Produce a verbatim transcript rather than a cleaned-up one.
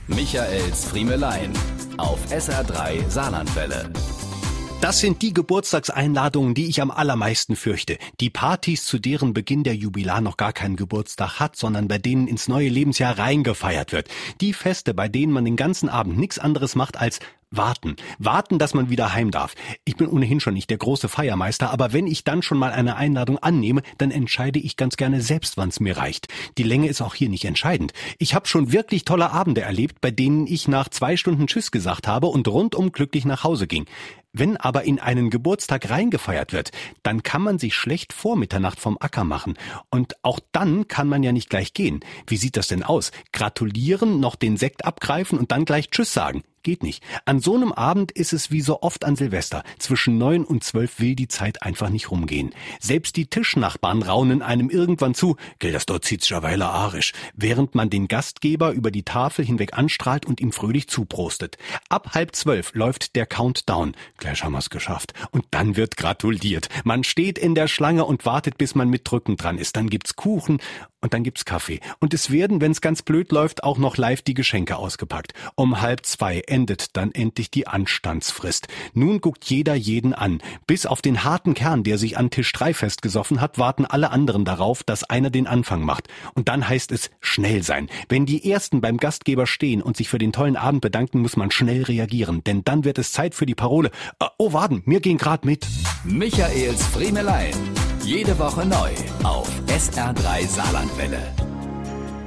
Michaels Friemelein auf S R drei Saarlandwelle. Das sind die Geburtstagseinladungen, die ich am allermeisten fürchte. Die Partys, zu deren Beginn der Jubilar noch gar keinen Geburtstag hat, sondern bei denen ins neue Lebensjahr reingefeiert wird. Die Feste, bei denen man den ganzen Abend nichts anderes macht als warten. Warten, dass man wieder heim darf. Ich bin ohnehin schon nicht der große Feiermeister, aber wenn ich dann schon mal eine Einladung annehme, dann entscheide ich ganz gerne selbst, wann's mir reicht. Die Länge ist auch hier nicht entscheidend. Ich habe schon wirklich tolle Abende erlebt, bei denen ich nach zwei Stunden Tschüss gesagt habe und rundum glücklich nach Hause ging. Wenn aber in einen Geburtstag reingefeiert wird, dann kann man sich schlecht vor Mitternacht vom Acker machen. Und auch dann kann man ja nicht gleich gehen. Wie sieht das denn aus? Gratulieren, noch den Sekt abgreifen und dann gleich Tschüss sagen? Geht nicht. An so einem Abend ist es wie so oft an Silvester. Zwischen neun und zwölf will die Zeit einfach nicht rumgehen. Selbst die Tischnachbarn raunen einem irgendwann zu, gell, das dort zieht's ja weile arisch, während man den Gastgeber über die Tafel hinweg anstrahlt und ihm fröhlich zuprostet. Ab halb zwölf läuft der Countdown. Gleich haben wir's geschafft. Und dann wird gratuliert. Man steht in der Schlange und wartet, bis man mit Drücken dran ist. Dann gibt's Kuchen und dann gibt's Kaffee. Und es werden, wenn's ganz blöd läuft, auch noch live die Geschenke ausgepackt. Um halb zwei endet dann endlich die Anstandsfrist. Nun guckt jeder jeden an. Bis auf den harten Kern, der sich an Tisch drei festgesoffen hat, warten alle anderen darauf, dass einer den Anfang macht. Und dann heißt es schnell sein. Wenn die Ersten beim Gastgeber stehen und sich für den tollen Abend bedanken, muss man schnell reagieren. Denn dann wird es Zeit für die Parole. Oh, warten, mir ging grad mit. Michaels Friemelein. Jede Woche neu auf S R drei Saarlandwelle.